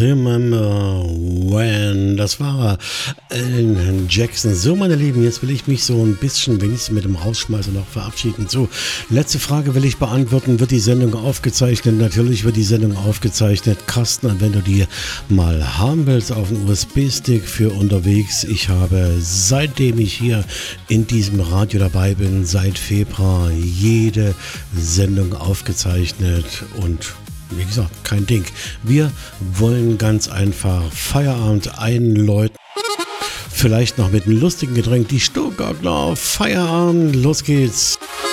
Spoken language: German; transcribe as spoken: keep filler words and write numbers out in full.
Remember when, das war Alan Jackson. So, meine Lieben, jetzt will ich mich so ein bisschen wenigstens mit dem Rausschmeißer noch verabschieden. So, letzte Frage will ich beantworten. Wird die Sendung aufgezeichnet? Natürlich wird die Sendung aufgezeichnet. Carsten, wenn du die mal haben willst auf dem U S B-Stick für unterwegs. Ich habe, seitdem ich hier in diesem Radio dabei bin, seit Februar jede Sendung aufgezeichnet und wie gesagt, kein Ding. Wir wollen ganz einfach Feierabend einläuten. Vielleicht noch mit einem lustigen Getränk. Die Stuttgartler Feierabend. Los geht's.